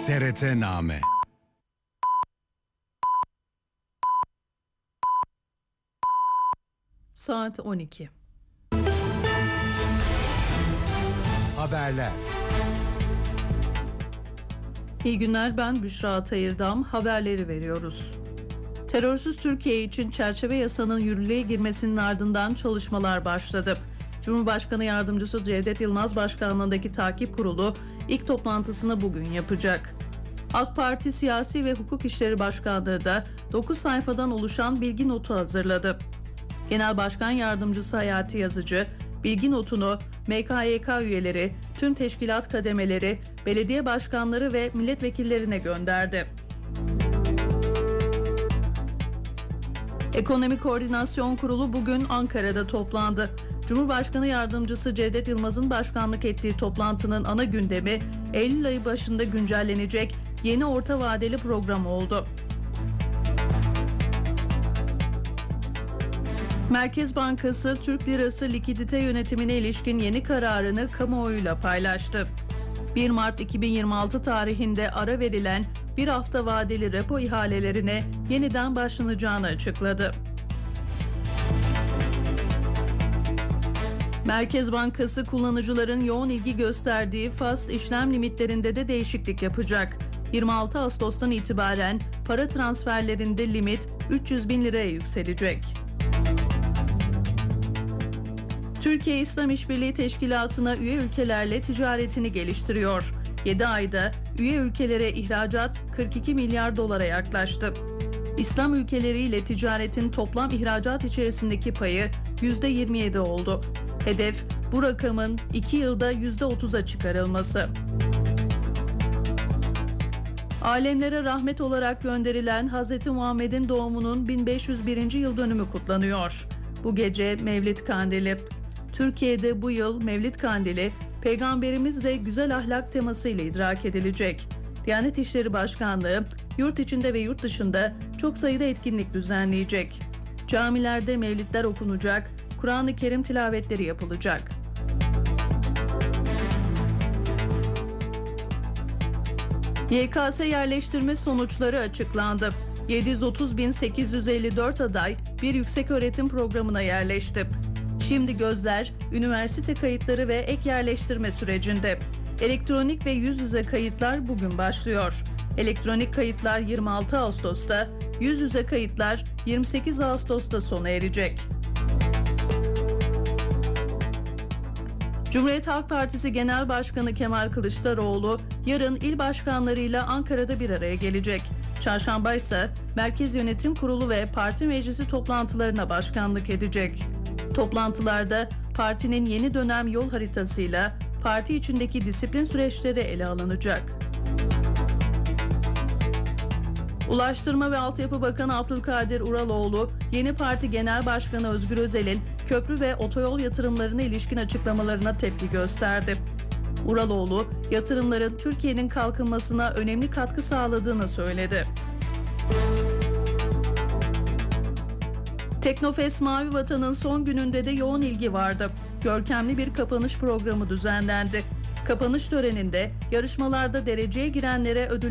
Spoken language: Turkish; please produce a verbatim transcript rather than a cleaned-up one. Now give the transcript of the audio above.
T R T-Name. Saat on iki. Haberler. İyi günler, ben Büşra Atayırdam. Haberleri veriyoruz. Terörsüz Türkiye için çerçeve yasanın yürürlüğe girmesinin ardından çalışmalar başladı. Cumhurbaşkanı Yardımcısı Cevdet Yılmaz başkanlığındaki takip kurulu ilk toplantısını bugün yapacak. AK Parti Siyasi ve Hukuk İşleri Başkanlığı da dokuz sayfadan oluşan bilgi notu hazırladı. Genel Başkan Yardımcısı Hayati Yazıcı, bilgi notunu M K Y K üyeleri, tüm teşkilat kademeleri, belediye başkanları ve milletvekillerine gönderdi. Ekonomi Koordinasyon Kurulu bugün Ankara'da toplandı. Cumhurbaşkanı Yardımcısı Cevdet Yılmaz'ın başkanlık ettiği toplantının ana gündemi Eylül ayı başında güncellenecek yeni orta vadeli program oldu. Merkez Bankası Türk Lirası likidite yönetimine ilişkin yeni kararını kamuoyuyla paylaştı. bir Mart iki bin yirmi altı tarihinde ara verilen bir hafta vadeli repo ihalelerine yeniden başlanacağını açıkladı. Merkez Bankası kullanıcıların yoğun ilgi gösterdiği Fast işlem limitlerinde de değişiklik yapacak. yirmi altı Ağustos'tan itibaren para transferlerinde limit üç yüz bin liraya yükselecek. Türkiye İslam İşbirliği Teşkilatı'na üye ülkelerle ticaretini geliştiriyor. yedi ayda üye ülkelere ihracat kırk iki milyar dolara yaklaştı. İslam ülkeleriyle ticaretin toplam ihracat içerisindeki payı yüzde yirmi yedi oldu. Hedef bu rakamın iki yılda yüzde otuza çıkarılması. Alemlere rahmet olarak gönderilen Hazreti Muhammed'in doğumunun bin beş yüz birinci yıl dönümü kutlanıyor. Bu gece Mevlid Kandili. Türkiye'de bu yıl Mevlid Kandili, Peygamberimiz ve güzel ahlak teması ile idrak edilecek. Diyanet İşleri Başkanlığı, yurt içinde ve yurt dışında çok sayıda etkinlik düzenleyecek. Camilerde mevlidler okunacak, Kur'an-ı Kerim tilavetleri yapılacak. Y K S yerleştirme sonuçları açıklandı. yedi yüz otuz bin sekiz yüz elli dört aday bir yükseköğretim programına yerleşti. Şimdi gözler üniversite kayıtları ve ek yerleştirme sürecinde. Elektronik ve yüz yüze kayıtlar bugün başlıyor. Elektronik kayıtlar yirmi altı Ağustos'ta, yüz yüze kayıtlar yirmi sekiz Ağustos'ta sona erecek. Cumhuriyet Halk Partisi Genel Başkanı Kemal Kılıçdaroğlu yarın il başkanlarıyla Ankara'da bir araya gelecek. Çarşamba ise Merkez Yönetim Kurulu ve Parti Meclisi toplantılarına başkanlık edecek. Toplantılarda partinin yeni dönem yol haritasıyla parti içindeki disiplin süreçleri ele alınacak. Ulaştırma ve Altyapı Bakanı Abdülkadir Uraloğlu, yeni parti Genel Başkanı Özgür Özel'in köprü ve otoyol yatırımlarına ilişkin açıklamalarına tepki gösterdi. Uraloğlu, yatırımların Türkiye'nin kalkınmasına önemli katkı sağladığını söyledi. Teknofest Mavi Vatan'ın son gününde de yoğun ilgi vardı. Görkemli bir kapanış programı düzenlendi. Kapanış töreninde yarışmalarda dereceye girenlere ödül